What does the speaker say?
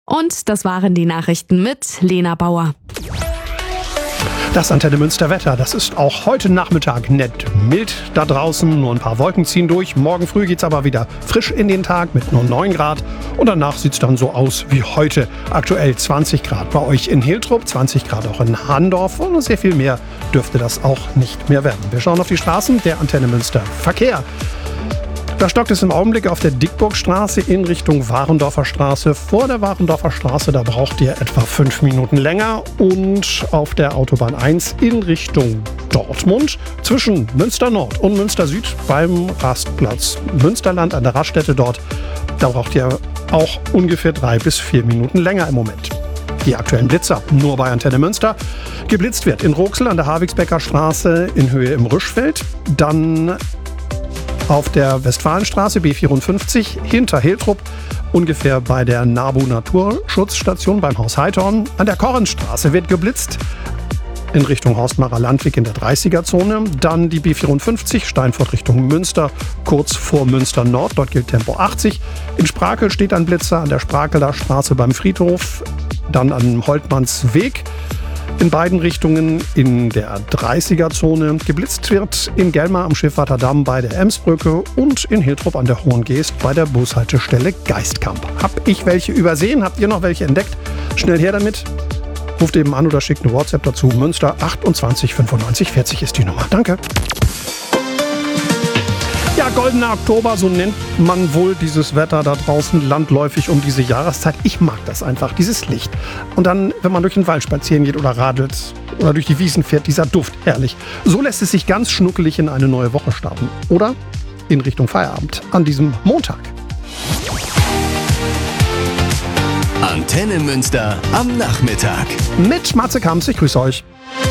Und das waren die Nachrichten mit Lena Bauer. Das Antenne Münster Wetter, das ist auch heute Nachmittag nett mild da draußen. Nur ein paar Wolken ziehen durch. Morgen früh geht's aber wieder frisch in den Tag mit nur 9 Grad. Und danach sieht's dann so aus wie heute. Aktuell 20 Grad bei euch in Hiltrup, 20 Grad auch in Handorf. Und sehr viel mehr dürfte das auch nicht mehr werden. Wir schauen auf die Straßen der Antenne Münster Verkehr. Da stockt es im Augenblick auf der Dickburgstraße in Richtung Warendorfer Straße. Vor der Warendorfer Straße, da braucht ihr etwa 5 Minuten länger. Und auf der Autobahn 1 in Richtung Dortmund zwischen Münster Nord und Münster Süd beim Rastplatz Münsterland an der Raststätte dort. Da braucht ihr auch ungefähr 3 bis 4 Minuten länger im Moment. Die aktuellen Blitzer nur bei Antenne Münster. Geblitzt wird in Roxel an der Havigsbecker Straße in Höhe im Rüschfeld. Dann auf der Westfalenstraße B54 hinter Hiltrup, ungefähr bei der NABU Naturschutzstation beim Haus Heidhorn. An der Korrenstraße wird geblitzt in Richtung Horstmarer Landweg in der 30er-Zone. Dann die B54 Steinfurt Richtung Münster, kurz vor Münster Nord. Dort gilt Tempo 80. In Sprakel steht ein Blitzer an der Sprakeler Straße beim Friedhof. Dann an Holtmannsweg. In beiden Richtungen in der 30er-Zone. Geblitzt wird in Gelmar am Schiffwaterdamm bei der Emsbrücke und in Hiltrup an der Hohen Geest bei der Bushaltestelle Geistkamp. Hab ich welche übersehen? Habt ihr noch welche entdeckt? Schnell her damit. Ruft eben an oder schickt eine WhatsApp dazu. Münster 28 95 40 ist die Nummer. Danke. Ja, goldener Oktober, so nennt man wohl dieses Wetter da draußen landläufig um diese Jahreszeit. Ich mag das einfach, dieses Licht. Und dann, wenn man durch den Wald spazieren geht oder radelt oder durch die Wiesen fährt, dieser Duft, herrlich. So lässt es sich ganz schnuckelig in eine neue Woche starten. Oder in Richtung Feierabend an diesem Montag. Antenne Münster am Nachmittag. Mit Matze Kamps, ich grüße euch.